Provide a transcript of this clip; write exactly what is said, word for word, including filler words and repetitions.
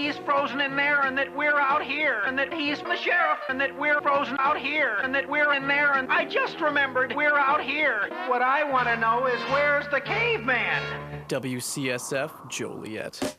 he's frozen in there and that we're out here and that he's the sheriff and that we're frozen out here and that we're in there and I just remembered we're out here. What I want to know is where's the caveman? W C S F Joliet.